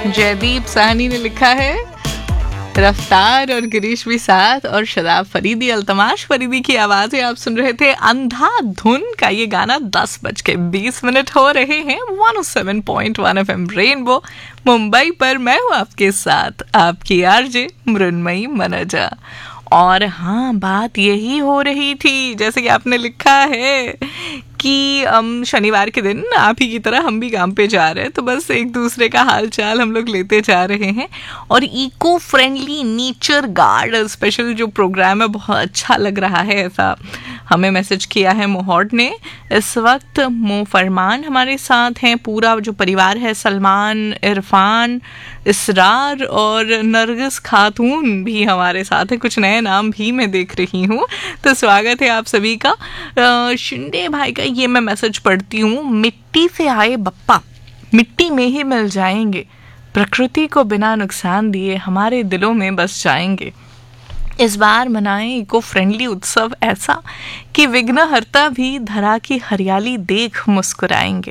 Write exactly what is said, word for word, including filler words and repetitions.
जयदीप साहनी ने लिखा है, रफ्तार और गिरीश भी साथ और शदाब फरीदी, अल्तमाश फरीदी की आवाजें आप सुन रहे थे। अंधाधुन का ये गाना दस बज के बीस मिनट हो रहे हैं। एक सौ सात पॉइंट एक एफएम रेनबो मुंबई पर मैं हूँ आपके साथ, आपकी आरजे मृण्मयी मनजा। और हाँ, बात यही हो रही थी, जैसे कि आपने लिखा है कि हम शनिवार के दिन आप ही की तरह हम भी काम पे जा रहे हैं, तो बस एक दूसरे का हाल चाल हम लोग लेते जा रहे हैं। और eco friendly nature guard special जो प्रोग्राम है बहुत अच्छा लग रहा है, ऐसा हमें मैसेज किया है मोहॉट ने। इस वक्त मो फरमान हमारे साथ हैं, पूरा जो परिवार है, सलमान, इरफान, इसरार और नरगिस खातून भी हमारे साथ है। कुछ नए नाम भी मैं देख रही हूँ, तो स्वागत है आप सभी का। शिंदे भाई का ये मैं मैसेज पढ़ती हूँ। मिट्टी से आए बप्पा मिट्टी में ही मिल जाएंगे, प्रकृति को बिना नुकसान दिए हमारे दिलों में बस जाएंगे। इस बार मनाएं इको फ्रेंडली उत्सव ऐसा कि विघ्नहर्ता भी धरा की हरियाली देख मुस्कुराएंगे।